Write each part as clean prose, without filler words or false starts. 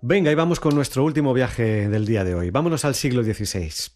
Venga, y vamos con nuestro último viaje del día de hoy. Vámonos al siglo XVI.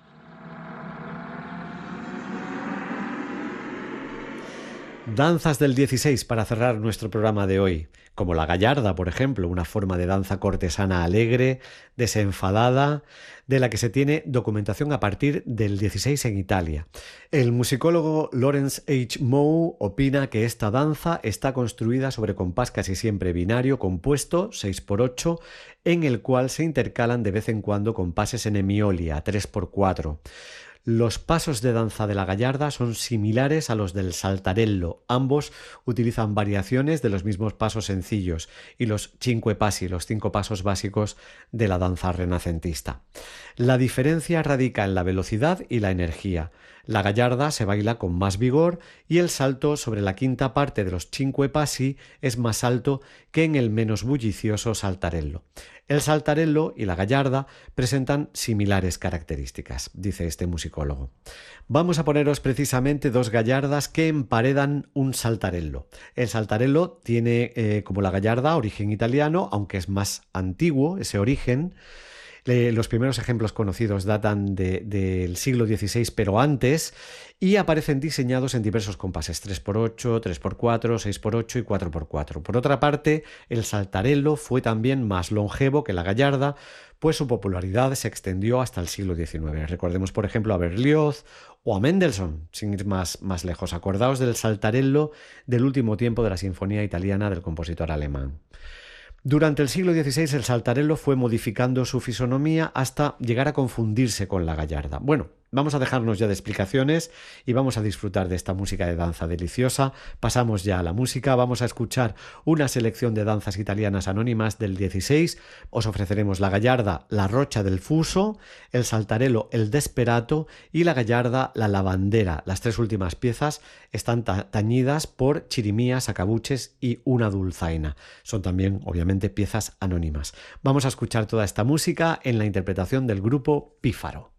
Danzas del 16 para cerrar nuestro programa de hoy, como la gallarda, por ejemplo, una forma de danza cortesana alegre, desenfadada, de la que se tiene documentación a partir del 16 en Italia. El musicólogo Lawrence H. Moe opina que esta danza está construida sobre compás casi siempre binario compuesto 6x8, en el cual se intercalan de vez en cuando compases en emiolia 3x4. Los pasos de danza de la gallarda son similares a los del saltarello. Ambos utilizan variaciones de los mismos pasos sencillos y los cinque passi, los 5 pasos básicos de la danza renacentista. La diferencia radica en la velocidad y la energía. La gallarda se baila con más vigor y el salto sobre la quinta parte de los cinque passi es más alto que en el menos bullicioso saltarello. El saltarello y la gallarda presentan similares características, dice este musicólogo. Vamos a poneros precisamente dos gallardas que emparedan un saltarello. El saltarello tiene, como la gallarda, origen italiano, aunque es más antiguo ese origen. Los primeros ejemplos conocidos datan del siglo XVI, pero antes, y aparecen diseñados en diversos compases, 3x8, 3x4, 6x8 y 4x4. Por otra parte, el saltarello fue también más longevo que la gallarda, pues su popularidad se extendió hasta el siglo XIX. Recordemos, por ejemplo, a Berlioz o a Mendelssohn, sin ir más lejos. Acordaos del saltarello del último tiempo de la Sinfonía Italiana del compositor alemán. Durante el siglo XVI el saltarello fue modificando su fisonomía hasta llegar a confundirse con la gallarda. Bueno, vamos a dejarnos ya de explicaciones y vamos a disfrutar de esta música de danza deliciosa. Pasamos ya a la música, vamos a escuchar una selección de danzas italianas anónimas del 16. Os ofreceremos la gallarda, la Roccia del Fuso, el saltarello, el Desperato y la gallarda, la Lavandera. Las tres últimas piezas están tañidas por chirimías, sacabuches y una dulzaina. Son también, obviamente, piezas anónimas. Vamos a escuchar toda esta música en la interpretación del grupo Pífaro.